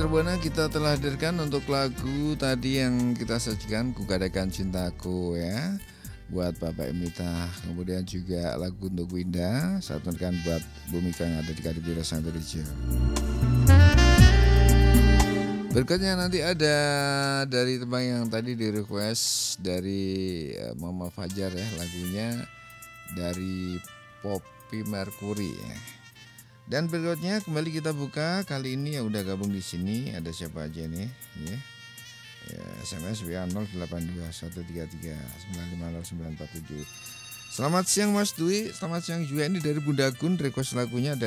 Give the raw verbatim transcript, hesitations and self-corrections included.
Buana kita telah hadirkan untuk lagu tadi yang kita sajikan, Ku Gadaikan Cintaku ya, buat Bapak Emita. Kemudian juga lagu untuk Winda, satu kan buat Bumika yang ada di Kadipiro Sangkurijo. Berikutnya nanti ada dari teman yang tadi di request dari Mama Fajar ya, lagunya dari Poppy Mercury ya. Dan berikutnya kembali kita buka, kali ini yang udah gabung di sini ada siapa aja nih ya. Ya, S M S W A nol delapan dua satu tiga tiga sembilan lima nol sembilan empat tujuh. Selamat siang Mas Dwi, selamat siang juga, ini dari Bunda Gun, request lagunya ada